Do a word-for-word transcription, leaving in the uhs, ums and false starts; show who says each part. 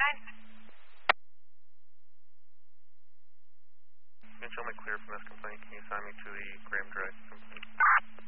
Speaker 1: nine.
Speaker 2: Can you show me clear from this complaint? Can you assign me to the Graham Drive complaint?